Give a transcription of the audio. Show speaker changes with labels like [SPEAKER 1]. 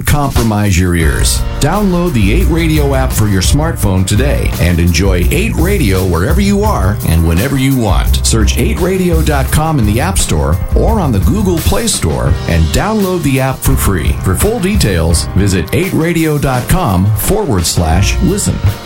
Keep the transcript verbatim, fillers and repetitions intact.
[SPEAKER 1] Compromise your ears. Download the eight Radio app for your smartphone today and enjoy eight Radio wherever you are and whenever you want. Search eight radio dot com in the App Store or on the Google Play Store and download the app for free. For full details, visit eight radio dot com forward slash listen.